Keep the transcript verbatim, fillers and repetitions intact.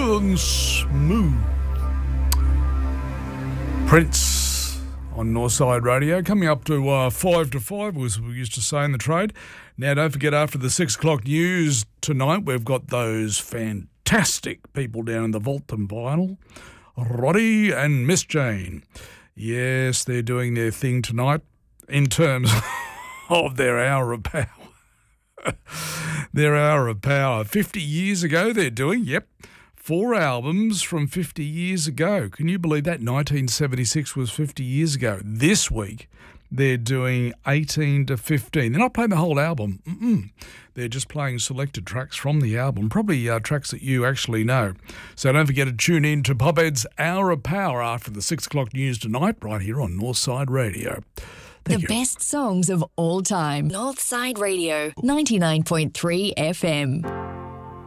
and smooth. Prince on Northside Radio. Coming up to uh, five to five, as we used to say in the trade. Now, don't forget, after the six o'clock news tonight, we've got those fantastic people down in the Vault and Vinyl, Roddy and Miss Jane. Yes, they're doing their thing tonight in terms of their hour of power. Their hour of power. fifty years ago they're doing, yep, four albums from fifty years ago. Can you believe that? nineteen seventy-six was fifty years ago. This week they're doing eighteen to fifteen. They're not playing the whole album. Mm-mm. They're just playing selected tracks from the album, probably uh, tracks that you actually know. So don't forget to tune in to Pophead's Hour of Power after the six o'clock news tonight, right here on Northside Radio. Thank the you. Best songs of all time. Northside Radio, ninety-nine point three F M.